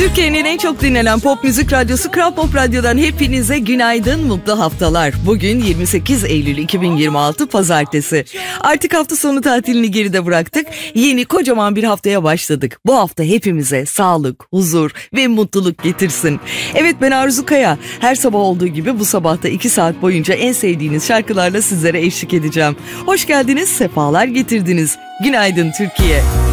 Türkiye'nin en çok dinlenen pop müzik radyosu Kral Pop Radyo'dan hepinize günaydın, mutlu haftalar. Bugün 28 Eylül 2026 Pazartesi. Artık hafta sonu tatilini geride bıraktık. Yeni kocaman bir haftaya başladık. Bu hafta hepimize sağlık, huzur ve mutluluk getirsin. Evet, ben Arzu Kaya. Her sabah olduğu gibi bu sabahta 2 saat boyunca en sevdiğiniz şarkılarla sizlere eşlik edeceğim. Hoş geldiniz, sefalar getirdiniz. Günaydın Türkiye.